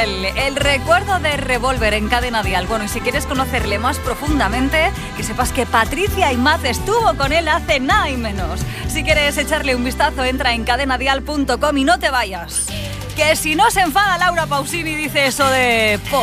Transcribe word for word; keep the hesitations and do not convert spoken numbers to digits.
El, el recuerdo de Revolver en Cadena Dial. Bueno, y si quieres conocerle más profundamente, que sepas que Patricia Aimaz estuvo con él hace nada y menos. Si quieres echarle un vistazo, entra en cadena dial punto com y no te vayas. Que si no se enfada Laura Pausini, dice eso de...